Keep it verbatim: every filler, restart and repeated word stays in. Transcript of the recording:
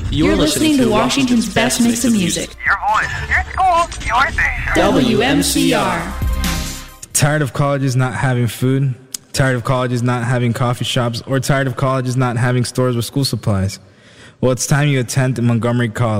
You're, You're listening, listening to Washington's best mix of music. Your voice, your school, your station. W M C R. Tired of colleges not having food? Tired of colleges not having coffee shops? Or tired of colleges not having stores with school supplies? Well, it's time you attend Montgomery College.